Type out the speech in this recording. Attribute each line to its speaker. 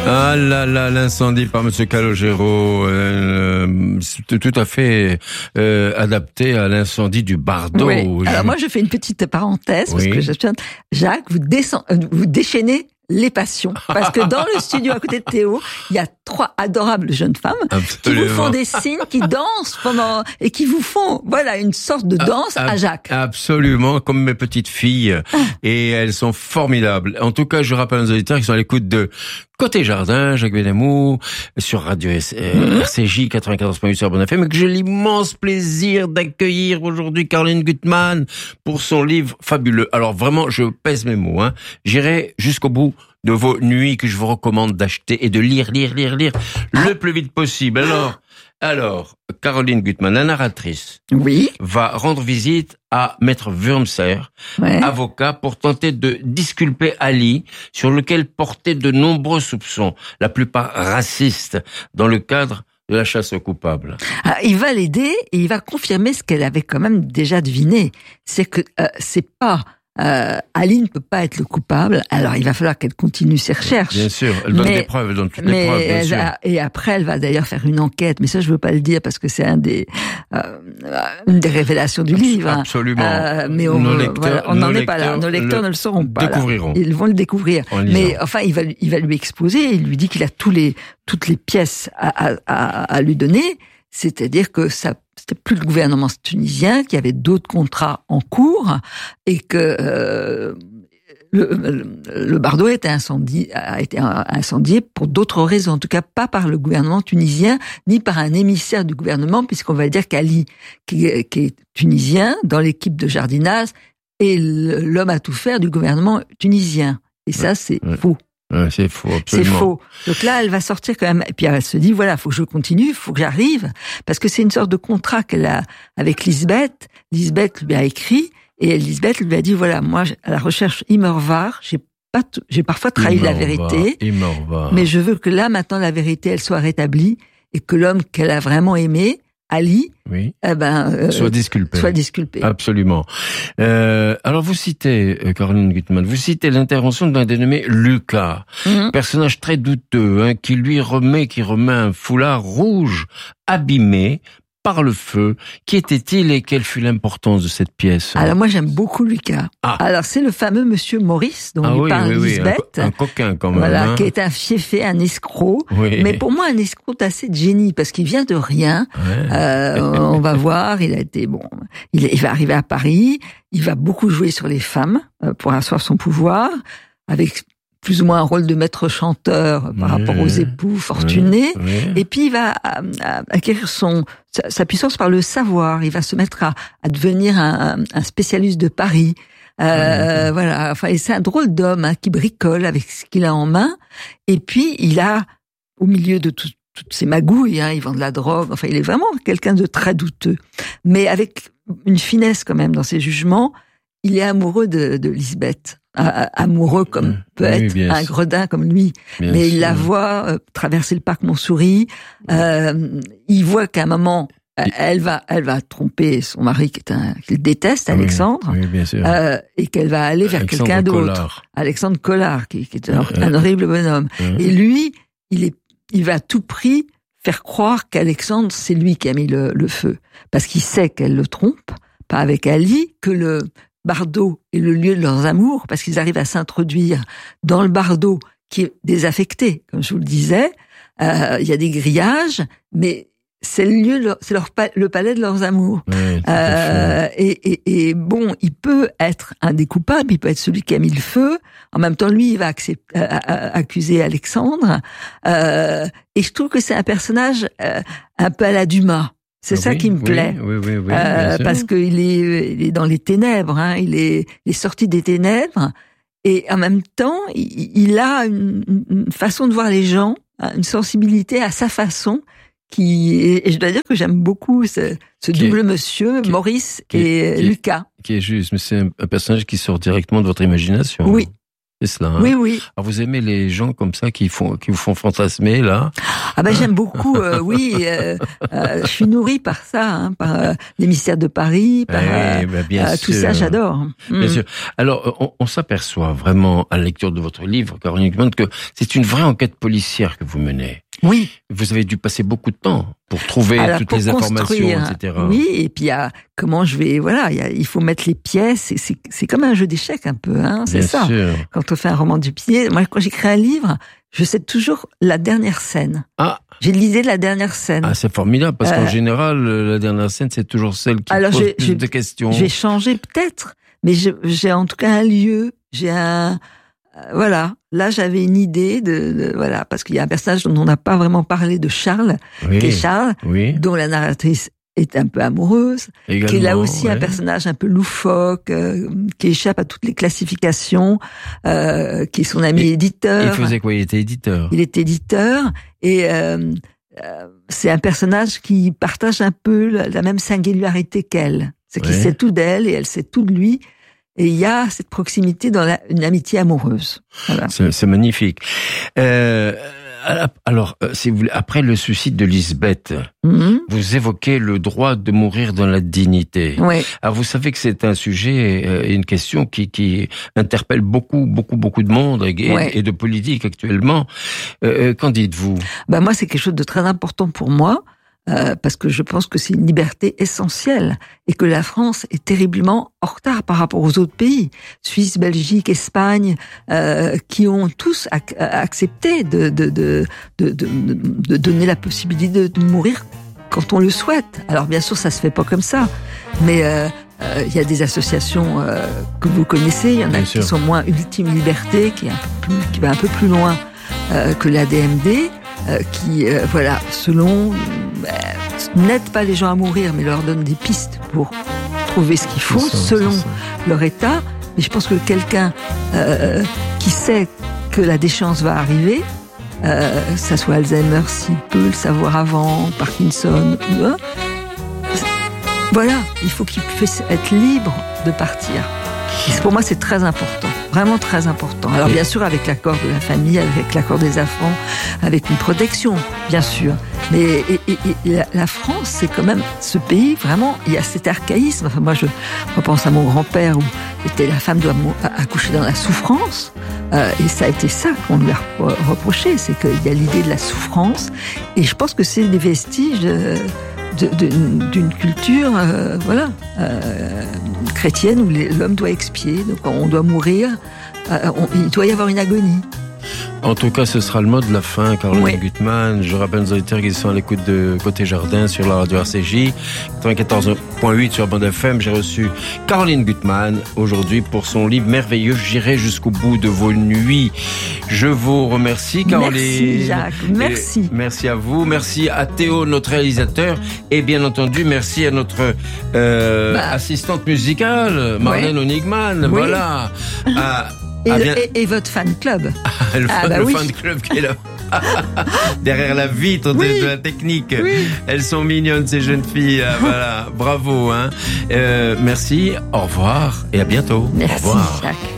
Speaker 1: Ah là là, l'incendie par Monsieur Calogero, c'est tout à fait adapté à l'incendie du Bardo.
Speaker 2: Oui. Alors moi, je fais une petite parenthèse, parce que Jacques, vous déchaînez les passions. Parce que dans le studio à côté de Théo, il y a 3 adorables jeunes femmes qui vous font des signes, qui dansent et qui vous font, une sorte de danse à Jacques.
Speaker 1: Absolument, comme mes petites filles. Et elles sont formidables. En tout cas, je rappelle aux auditeurs qui sont à l'écoute de Côté Jardin, Jacques Benamou, sur Radio RCJ 94.8 sur Bonne FM, et que j'ai l'immense plaisir d'accueillir aujourd'hui Caroline Gutmann pour son livre fabuleux. Alors vraiment, je pèse mes mots, J'irai jusqu'au bout de vos nuits que je vous recommande d'acheter et de lire le plus vite possible. Alors, Caroline Gutmann, la narratrice, va rendre visite à Maître Wurmser, avocat, pour tenter de disculper Ali, sur lequel portait de nombreux soupçons, la plupart racistes, dans le cadre de la chasse aux coupables.
Speaker 2: Alors, il va l'aider et il va confirmer ce qu'elle avait quand même déjà deviné. C'est que c'est pas... Ali ne peut pas être le coupable, alors il va falloir qu'elle continue ses recherches.
Speaker 1: Bien sûr, elle donne des preuves, elle donne toutes les preuves, bien sûr.
Speaker 2: Et après, elle va d'ailleurs faire une enquête, mais ça je veux pas le dire parce que c'est une des révélations du livre.
Speaker 1: Absolument.
Speaker 2: Mais on n'en est pas là. Nos lecteurs ne le sauront pas.
Speaker 1: Découvriront.
Speaker 2: Ils vont le découvrir. Mais enfin, il va lui exposer. Il lui dit qu'il a toutes les pièces à lui donner. C'est-à-dire que c'était plus le gouvernement tunisien, qu'il y avait d'autres contrats en cours et que le Bardo a été incendié pour d'autres raisons, en tout cas pas par le gouvernement tunisien ni par un émissaire du gouvernement, puisqu'on va dire qu'Ali, qui est tunisien, dans l'équipe de jardinage, est l'homme à tout faire du gouvernement tunisien. Et ça, c'est faux.
Speaker 1: C'est faux, absolument.
Speaker 2: C'est faux. Donc là, elle va sortir quand même. Et puis elle se dit, faut que je continue, faut que j'arrive. Parce que c'est une sorte de contrat qu'elle a avec Lisbeth. Lisbeth lui a écrit. Et Lisbeth lui a dit, moi, à la recherche Immerwahr, j'ai parfois trahi la vérité. Mais je veux que là, maintenant, la vérité, elle soit rétablie. Et que l'homme qu'elle a vraiment aimé, Ali,
Speaker 1: soit disculpé. Absolument. Alors vous citez, Caroline Gutmann, l'intervention d'un dénommé Lucas, personnage très douteux, qui remet un foulard rouge abîmé par le feu. Qui était-il et quelle fut l'importance de cette pièce?
Speaker 2: Alors moi j'aime beaucoup Lucas. Alors c'est le fameux monsieur Maurice dont lui parle Lisbeth.
Speaker 1: Un coquin quand même.
Speaker 2: Qui est un fiefé, un escroc. Mais pour moi un escroc assez de génie parce qu'il vient de rien. On va voir, il va arriver à Paris, il va beaucoup jouer sur les femmes pour asseoir son pouvoir avec plus ou moins un rôle de maître chanteur par rapport aux époux fortunés. Et puis il va acquérir sa puissance par le savoir. Il va se mettre à devenir un spécialiste de Paris. Enfin, et c'est un drôle d'homme qui bricole avec ce qu'il a en main. Et puis il a, au milieu de toutes ces magouilles, il vend de la drogue. Enfin, il est vraiment quelqu'un de très douteux, mais avec une finesse quand même dans ses jugements. Il est amoureux de Lisbeth. Amoureux comme peut être un gredin comme lui. Mais il la voit traverser le parc Montsouris. Il voit qu'à un moment, elle va tromper son mari qu'il déteste, Alexandre.
Speaker 1: Bien sûr.
Speaker 2: Et qu'elle va aller vers quelqu'un d'autre. Alexandre Collard, qui est un horrible bonhomme. Et lui, il va à tout prix faire croire qu'Alexandre, c'est lui qui a mis le feu. Parce qu'il sait qu'elle le trompe, pas avec Ali, que le Bardo est le lieu de leurs amours, parce qu'ils arrivent à s'introduire dans le Bardo, qui est désaffecté, comme je vous le disais. Il y a des grillages, mais c'est le palais de leurs amours. Et bon, il peut être un des coupables, il peut être celui qui a mis le feu. En même temps, lui, il va accuser Alexandre. Et je trouve que c'est un personnage un peu à la Dumas. C'est ça qui me plaît. Parce qu'il est dans les ténèbres, il est sorti des ténèbres, et en même temps, il a une façon de voir les gens, une sensibilité à sa façon, et je dois dire que j'aime beaucoup ce double monsieur, Maurice et Lucas.
Speaker 1: Qui est juste, mais c'est un personnage qui sort directement de votre imagination.
Speaker 2: Oui.
Speaker 1: C'est cela. Hein.
Speaker 2: Oui, oui.
Speaker 1: Alors vous aimez les gens comme ça qui vous font fantasmer là?
Speaker 2: Ah ben j'aime beaucoup. Oui, je suis nourrie par ça, hein, par les mystères de Paris, par tout ça. J'adore.
Speaker 1: Bien sûr. Alors on s'aperçoit vraiment à la lecture de votre livre, Caroline Gutmann, que c'est une vraie enquête policière que vous menez.
Speaker 2: Oui.
Speaker 1: Vous avez dû passer beaucoup de temps pour trouver toutes les informations, etc.
Speaker 2: Oui, et puis comment je vais, il faut mettre les pièces. C'est comme un jeu d'échecs un peu, hein. C'est ça.
Speaker 1: Sûr.
Speaker 2: Quand on fait un roman du pied, moi quand j'écris un livre, je sais toujours la dernière scène.
Speaker 1: Ah.
Speaker 2: J'ai l'idée de la dernière scène.
Speaker 1: Ah, c'est formidable parce qu'en général, la dernière scène, c'est toujours celle qui pose plus de questions.
Speaker 2: Je vais changer peut-être, mais j'ai en tout cas un lieu. J'ai un voilà. Là, j'avais une idée voilà, parce qu'il y a un personnage dont on n'a pas vraiment parlé, de Charles, qui est Charles, dont la narratrice est un peu amoureuse, également, qui est là aussi un personnage un peu loufoque, qui échappe à toutes les classifications, qui est son ami éditeur.
Speaker 1: Il faisait quoi? Il était éditeur.
Speaker 2: Il était éditeur, et c'est un personnage qui partage un peu la même singularité qu'elle. C'est qu'il sait tout d'elle et elle sait tout de lui. Et il y a cette proximité dans une amitié amoureuse. Voilà.
Speaker 1: C'est magnifique. Alors, si vous voulez, après le suicide de Lisbeth, vous évoquez le droit de mourir dans la dignité.
Speaker 2: Oui.
Speaker 1: Alors, vous savez que c'est un sujet et une question qui interpelle beaucoup de monde et de politique actuellement. Qu'en dites-vous?
Speaker 2: Moi, c'est quelque chose de très important pour moi. Parce que je pense que c'est une liberté essentielle et que la France est terriblement en retard par rapport aux autres pays, Suisse, Belgique, Espagne, qui ont tous accepté de donner la possibilité de mourir quand on le souhaite. Alors bien sûr, ça se fait pas comme ça, mais il y a des associations que vous connaissez, il y en a qui sont moins Ultime Liberté, qui va un peu plus loin que l'ADMD. Qui, selon, n'aide pas les gens à mourir, mais leur donne des pistes pour trouver ce qu'il faut, selon leur état. Mais je pense que quelqu'un qui sait que la déchéance va arriver, ça soit Alzheimer, s'il peut le savoir avant, Parkinson, il faut qu'il puisse être libre de partir. Et pour moi, c'est très important, vraiment très important. Alors bien sûr, avec l'accord de la famille, avec l'accord des enfants, avec une protection, bien sûr. Mais la France, c'est quand même ce pays, vraiment, il y a cet archaïsme. Enfin, moi, je repense à mon grand-père où la femme doit accoucher dans la souffrance. Et ça a été ça qu'on lui a reproché, c'est qu'il y a l'idée de la souffrance. Et je pense que c'est des vestiges d'une culture chrétienne où l'homme doit expier, donc on doit mourir, il doit y avoir une agonie.
Speaker 1: En tout cas, ce sera le mot de la fin, Caroline Gutmann. Je rappelle aux auditeurs qui sont à l'écoute de Côté Jardin sur la radio RCJ, 94.8 sur Bande FM. J'ai reçu Caroline Gutmann aujourd'hui pour son livre merveilleux, J'irai jusqu'au bout de vos nuits. Je vous remercie, Caroline.
Speaker 2: Merci, Jacques. Merci.
Speaker 1: Merci à vous. Merci à Théo, notre réalisateur. Et bien entendu, merci à notre assistante musicale, Marlène Honigman. Voilà.
Speaker 2: Et votre fan club.
Speaker 1: Le fan club qui est là. Derrière la vitre de la technique. Oui. Elles sont mignonnes, ces jeunes filles. Voilà. Bravo. Merci. Au revoir. Et à bientôt.
Speaker 2: Merci,
Speaker 1: au revoir.
Speaker 2: Jacques.